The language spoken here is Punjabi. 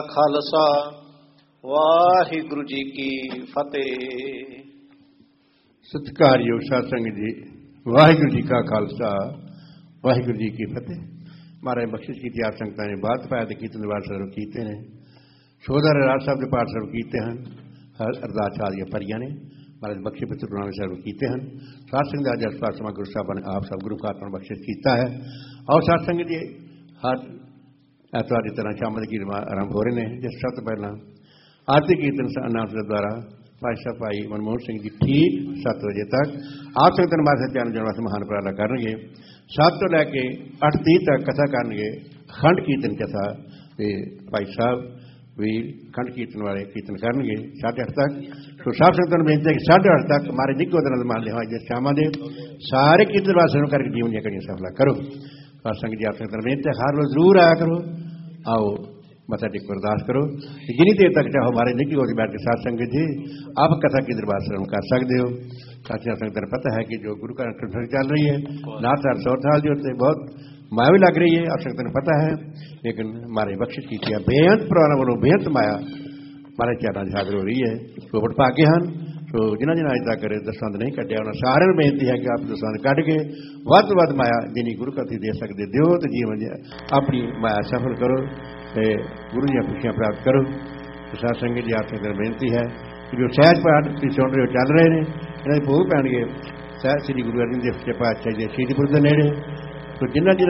ਖਾਲਸਾ ਵਾਹਿਗੁਰੂ ਜੀ ਕੀ ਫਤਿਹ। ਸਤਿਕਾਰਯੋਗ ਸਾਧ ਸੰਗਤ ਜੀ, ਵਾਹਿਗੁਰੂ ਜੀ ਕਾ ਖਾਲਸਾ ਵਾਹਿਗੁਰੂ ਜੀ ਕੀ ਫਤਿਹ। ਮਹਾਰਾਜ ਬਖਸ਼ਿਸ਼ ਕੀਤੀ ਆਪ ਸੰਗਤਾਂ ਨੇ ਬਾਤ ਪਾਇਆ ਤੇ ਕੀਰਤਨ ਦਰਬਾਰ ਸਾਹਿਬ ਕੀਤੇ ਨੇ, ਸੋਧਾ ਰਾਜ ਸਾਹਿਬ ਦੇ ਪਾਠ ਸਾਹਿਬ ਕੀਤੇ ਹਨ, ਅਰਦਾਸ ਆਦੀਆਂ ਭਰੀਆਂ ਨੇ। ਮਹਾਰਾਜ ਬਖਸ਼ੇ ਪਿੱਤਰ ਗੁਰਨਾਨਕ ਸਾਹਿਬ ਕੀਤੇ ਹਨ। ਸਾਧ ਸੰਗਤ ਦਾ ਅੱਜ ਪਾਠ ਸਮਾਂ ਗੁਰੂ ਸਾਹਿਬਾਂ ਨੇ ਆਪ ਸਭ ਗੁਰੂ ਖਾਤਮਾ ਬਖਸ਼ਿਸ਼ ਕੀਤਾ ਹੈ। ਆਓ ਸਾਧ ਸੰਗਤ ਜੀ, ਹਰ ਐਤਵਾਰ ਦੀ ਤਰ੍ਹਾਂ ਸ਼ਾਮ ਦੇ ਕੀਰਤਨ ਆਰੰਭ ਹੋ ਰਹੇ ਨੇ। ਜਿਸ ਸਭ ਤੋਂ ਪਹਿਲਾਂ ਆਰਤੀ ਕੀਰਤਨ ਅਨਾਉਂਸ ਦੇ ਦੁਆਰਾ ਪਾਤਸ਼ਾਹ ਭਾਈ ਮਨਮੋਹਨ ਸਿੰਘ ਜੀ ਠੀਕ 7 ਵਜੇ ਤੱਕ ਆਪ ਸੰਗਤ ਨੂੰ ਮਾਤਾ ਚਰਨ ਜਾਣ ਵਾਸਤੇ ਮਹਾਨ ਉਪਰਾਲਾ ਕਰਨਗੇ। 7 ਤੋਂ ਲੈ ਕੇ 8:30 ਤੱਕ ਕਥਾ ਕਰਨਗੇ, ਅਖੰਡ ਕੀਰਤਨ ਕਥਾ, ਤੇ ਭਾਈ ਸਾਹਿਬ ਵੀ ਅਖੰਡ ਕੀਰਤਨ ਵਾਲੇ ਕੀਰਤਨ ਕਰਨਗੇ 8:30 ਤੱਕ। ਸੋ ਸਾਧ ਸੰਗਤਾਂ ਨੂੰ ਬੇਨਤੀ ਹੈ ਕਿ 8:30 ਤੱਕ ਮਾਰੇ ਨਿੱਘੋ ਦਿਨ ਮਾਨ ਲਿਆ ਜੇ ਸ਼ਾਮਾਂ ਦੇ ਸਾਰੇ ਕੀਰਤਨ ਵਾਸਤੇ ਨੂੰ ਕਰਕੇ ਜੀਵਨ ਦੀਆਂ ਕੜੀਆਂ ਸਫਲਾ ਕਰੋ। ਸਾਧ ਸੰਗਤ ਜੀ ਆਪ ਸੰਗਤਾਂ ਨੂੰ ਬੇਨਤੀ ਹੈ ਹਰ ਰੋਜ਼ ਜ਼ਰੂਰ ਆਇਆ ਕਰੋ। आओ मथा टेक को अरदास करो। जिनी देर तक चाहो हमारे निकी होती बैठ के साथ संगत जी आप कथा की दरबार श्रवण कर सकते हो। साथियों संगत पता है कि जो गुरु का चल रही है नाथ सर 100 साल जो होते बहुत माया भी लग रही है, आप संगत ने पता है, लेकिन हमारे बख्शिश की बेअंत पुराना वालों बेअंत माया हमारे चरणों से हाजिर हो रही है। तो बड़ भाग्य हैं तो जिन्होंने जिन्हें अज तक दसवंध नहीं कटिया उन्होंने सारे बेनती है कि आप दसवंध कट के वध तो वध माया जिन्नी गुरु कथी दे सकते दो, तो जीवन अपनी माया सफल करो, तो गुरु दी खुशियां प्राप्त करो। तो साध संगत जी आप संगत बेनती है कि जो सहज पाठ तुम सुन रहे हो चल रहे हैं, इन्होंने भोग पैणगे श्री गुरु अर्जन देव जी पातशाह जी शहीदी पुरब दे नेड़े। तो जिन्होंने